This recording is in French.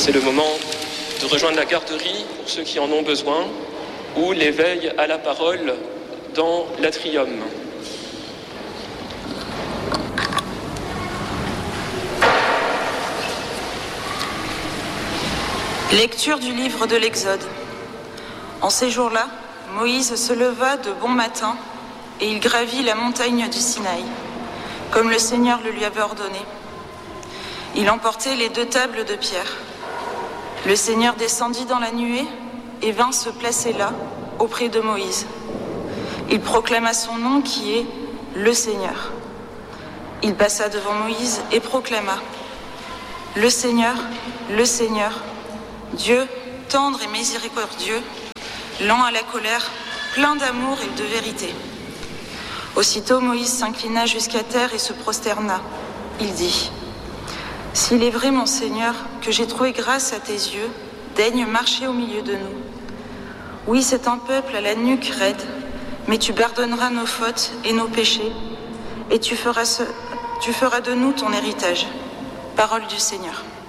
C'est le moment de rejoindre la garderie pour ceux qui en ont besoin ou l'éveil à la parole dans l'atrium. Lecture du livre de l'Exode. En ces jours-là, Moïse se leva de bon matin et il gravit la montagne du Sinaï, comme le Seigneur le lui avait ordonné. Il emportait les 2 tables de pierre. Le Seigneur descendit dans la nuée et vint se placer là, auprès de Moïse. Il proclama son nom qui est le Seigneur. Il passa devant Moïse et proclama : le Seigneur, Dieu tendre et miséricordieux, lent à la colère, plein d'amour et de vérité. Aussitôt Moïse s'inclina jusqu'à terre et se prosterna. Il dit : s'il est vrai, mon Seigneur, que j'ai trouvé grâce à tes yeux, daigne marcher au milieu de nous. Oui, c'est un peuple à la nuque raide, mais tu pardonneras nos fautes et nos péchés, et tu feras de nous ton héritage. Parole du Seigneur.